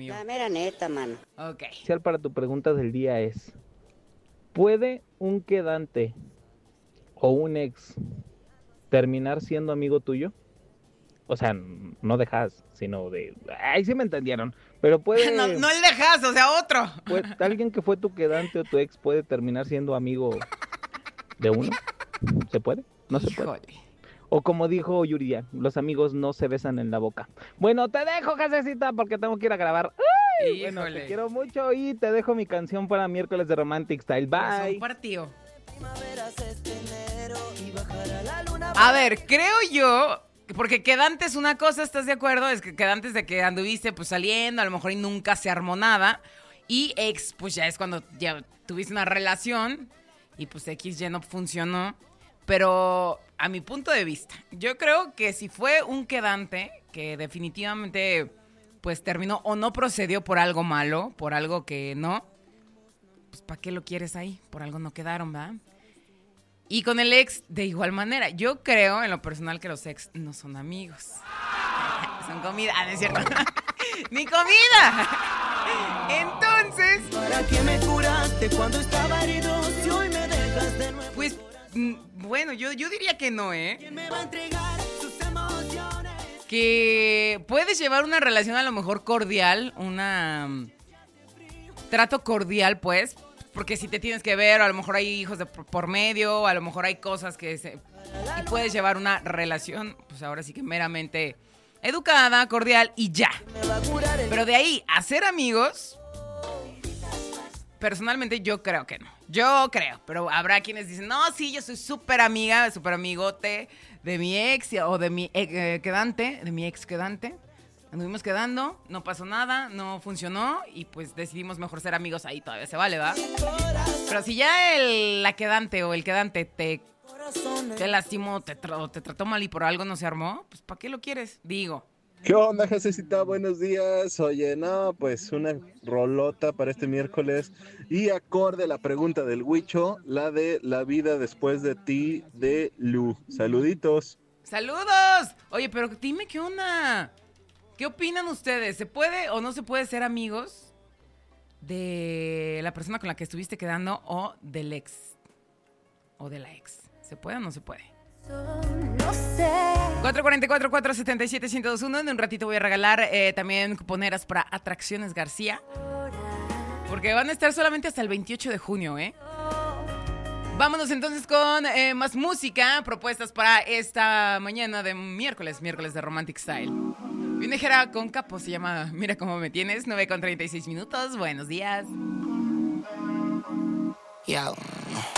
mío. La mera neta, mano. Ok. Para tu pregunta del día es: ¿puede un quedante o un ex terminar siendo amigo tuyo? O sea, no dejas, sino de... Ay, sí me entendieron. Pero puede... No el dejas, o sea, otro. Alguien que fue tu quedante o tu ex puede terminar siendo amigo de uno. ¿Se puede? No se puede. Híjole. O como dijo Yuridia, los amigos no se besan en la boca. Bueno, te dejo, Jacecita, porque tengo que ir a grabar. ¡Ay! Bueno, te quiero mucho y te dejo mi canción para miércoles de Romantic Style. Bye. Partido. A ver, creo yo... Porque quedante es una cosa, ¿estás de acuerdo? Es que quedante es de que anduviste pues saliendo, a lo mejor y nunca se armó nada. Y ex, pues ya es cuando ya tuviste una relación y pues X ya no funcionó. Pero a mi punto de vista, yo creo que si fue un quedante que definitivamente pues terminó o no procedió por algo malo, por algo que no, pues ¿para qué lo quieres ahí? Por algo no quedaron, ¿verdad? Y con el ex, de igual manera. Yo creo, en lo personal, que los ex no son amigos. Son comida. Ah, no es cierto. ¡Ni comida! Entonces... ¿Para qué me curaste cuando estaba herido si hoy me dejas de nuevo? Pues, bueno, yo diría que no, ¿eh? ¿Quién me va a entregar sus emociones? Que puedes llevar una relación a lo mejor cordial, trato cordial, pues... Porque si te tienes que ver, o a lo mejor hay hijos por medio, o a lo mejor hay cosas y puedes llevar una relación, pues ahora sí que meramente educada, cordial y ya. Pero de ahí a ser amigos, personalmente yo creo que no. Yo creo, pero habrá quienes dicen, no, sí, yo soy súper amiga, súper amigote de mi ex o de mi quedante, de mi ex quedante. Anduvimos quedando, no pasó nada, no funcionó y pues decidimos mejor ser amigos. Ahí todavía se vale, ¿va? Pero si ya la quedante o el quedante te lastimó, te trató mal y por algo no se armó, pues ¿para qué lo quieres? Digo. ¿Qué onda, Jacecita? Buenos días. Oye, no, pues una rolota para este miércoles. Y acorde a la pregunta del Huicho, la de La vida después de ti de Lu. Saluditos. ¡Saludos! Oye, pero dime qué onda. ¿Qué opinan ustedes? ¿Se puede o no se puede ser amigos de la persona con la que estuviste quedando o del ex? O de la ex. ¿Se puede o no se puede? No sé. 444-477-1021. En un ratito voy a regalar también cuponeras para Atracciones García. Porque van a estar solamente hasta el 28 de junio, ¿eh? Vámonos entonces con más música. Propuestas para esta mañana de miércoles de Romantic Style. Viene Jera con Capo, se llama Mira Cómo Me Tienes, 9:36 minutos. Buenos días. Yeah.